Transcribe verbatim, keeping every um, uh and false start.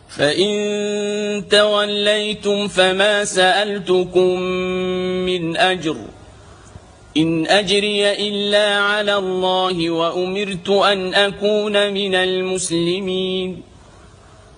فإن توليتم فما سألتكم من أجر إن أجري إلا على الله وأمرت أن أكون من المسلمين